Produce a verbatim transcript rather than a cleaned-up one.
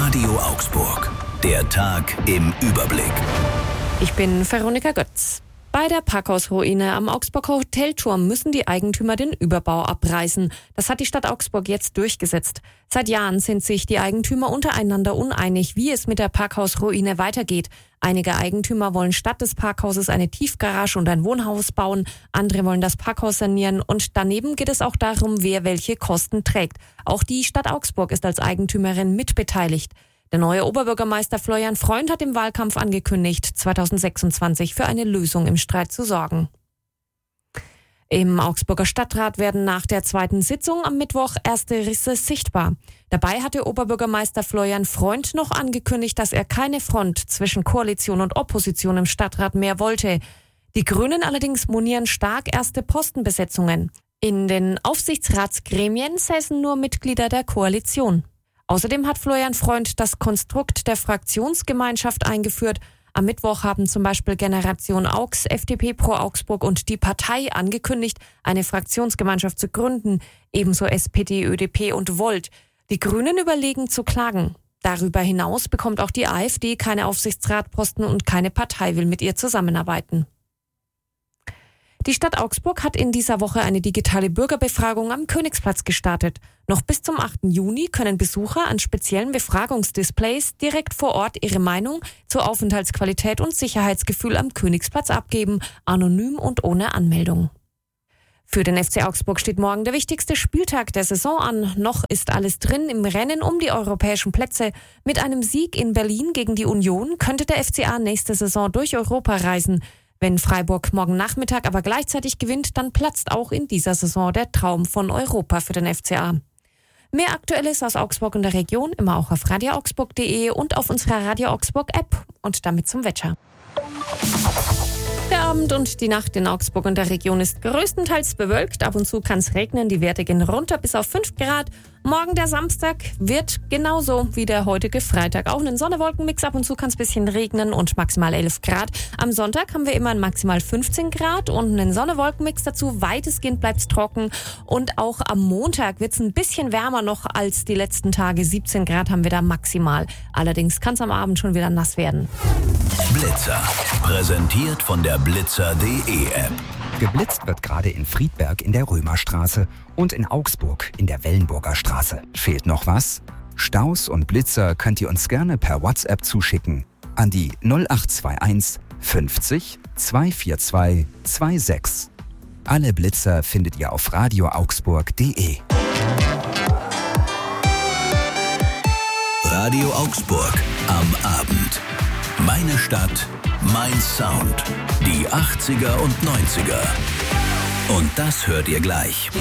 Radio Augsburg. Der Tag im Überblick. Ich bin Veronika Götz. Bei der Parkhausruine am Augsburger Hotelturm müssen die Eigentümer den Überbau abreißen. Das hat die Stadt Augsburg jetzt durchgesetzt. Seit Jahren sind sich die Eigentümer untereinander uneinig, wie es mit der Parkhausruine weitergeht. Einige Eigentümer wollen statt des Parkhauses eine Tiefgarage und ein Wohnhaus bauen. Andere wollen das Parkhaus sanieren. Und daneben geht es auch darum, wer welche Kosten trägt. Auch die Stadt Augsburg ist als Eigentümerin mitbeteiligt. Der neue Oberbürgermeister Florian Freund hat im Wahlkampf angekündigt, zweitausendsechsundzwanzig für eine Lösung im Streit zu sorgen. Im Augsburger Stadtrat werden nach der zweiten Sitzung am Mittwoch erste Risse sichtbar. Dabei hatte Oberbürgermeister Florian Freund noch angekündigt, dass er keine Front zwischen Koalition und Opposition im Stadtrat mehr wollte. Die Grünen allerdings monieren stark erste Postenbesetzungen. In den Aufsichtsratsgremien säßen nur Mitglieder der Koalition. Außerdem hat Florian Freund das Konstrukt der Fraktionsgemeinschaft eingeführt. Am Mittwoch haben zum Beispiel Generation Augs, F D P Pro Augsburg und die Partei angekündigt, eine Fraktionsgemeinschaft zu gründen. Ebenso S P D, Ö D P und Volt. Die Grünen überlegen zu klagen. Darüber hinaus bekommt auch die AfD keine Aufsichtsratposten und keine Partei will mit ihr zusammenarbeiten. Die Stadt Augsburg hat in dieser Woche eine digitale Bürgerbefragung am Königsplatz gestartet. Noch bis zum achten Juni können Besucher an speziellen Befragungsdisplays direkt vor Ort ihre Meinung zur Aufenthaltsqualität und Sicherheitsgefühl am Königsplatz abgeben, anonym und ohne Anmeldung. Für den F C Augsburg steht morgen der wichtigste Spieltag der Saison an. Noch ist alles drin im Rennen um die europäischen Plätze. Mit einem Sieg in Berlin gegen die Union könnte der F C A nächste Saison durch Europa reisen. Wenn Freiburg morgen Nachmittag aber gleichzeitig gewinnt, dann platzt auch in dieser Saison der Traum von Europa für den F C A. Mehr Aktuelles aus Augsburg und der Region immer auch auf radio augsburg punkt de und auf unserer Radio Augsburg App. Und damit zum Wetter. Der Abend und die Nacht in Augsburg und der Region ist größtenteils bewölkt. Ab und zu kann es regnen. Die Werte gehen runter bis auf fünf Grad. Morgen der Samstag wird genauso wie der heutige Freitag. Auch einen Sonne-Wolken-Mix. Ab und zu kann es ein bisschen regnen und maximal elf Grad. Am Sonntag haben wir immer ein maximal fünfzehn Grad und einen Sonne-Wolken-Mix dazu. Weitestgehend bleibt es trocken. Und auch am Montag wird es ein bisschen wärmer noch als die letzten Tage. siebzehn Grad haben wir da maximal. Allerdings kann es am Abend schon wieder nass werden. Blitzer. Präsentiert von der blitzer punkt de App. Geblitzt wird gerade in Friedberg in der Römerstraße und in Augsburg in der Wellenburger Straße. Fehlt noch was? Staus und Blitzer könnt ihr uns gerne per WhatsApp zuschicken an die null acht zwei eins fünfzig zweihundertvierundzwanzig sechsundzwanzig. Alle Blitzer findet ihr auf radio augsburg punkt de. Radio Augsburg am Abend. Meine Stadt, mein Sound. Die achtziger und neunziger. Und das hört ihr gleich.